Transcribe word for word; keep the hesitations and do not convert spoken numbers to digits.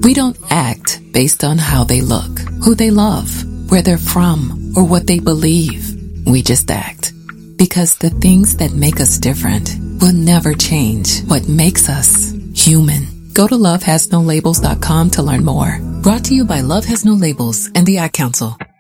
We don't act based on how they look, who they love, where they're from, or what they believe. We just act. Because the things that make us different will never change what makes us human. Go to love has no labels dot com to learn more. Brought to you by Love Has No Labels and the Ad Council.